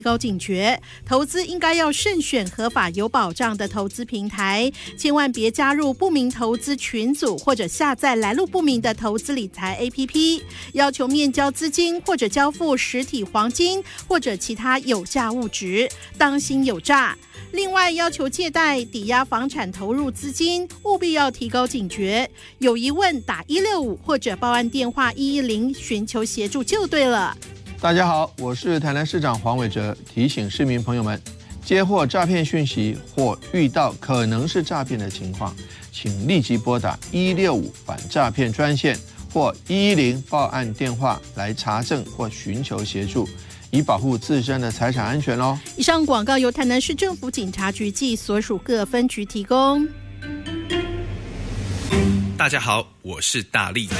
高警觉，投资应该要慎选合法有保障的投资平台，千万别加入不明投资群组或者下载来路不明的投资理财 APP， 要求面交资金或者交付实体黄金或者其他有价物质，当心有诈。另外，要求借贷、抵押房产投入资金，务必要提高警觉。有疑问打165或者报案电话110寻求协助就对了。 大家好，我是台南市长黄伟哲，提醒市民朋友们，接获诈骗讯息或遇到可能是诈骗的情况，请立即拨打165反诈骗专线或110报案电话来查证或寻求协助，以保护自身的财产安全哦。 以上广告由台南市政府警察局暨所属各分局提供。 大家好，我是大力。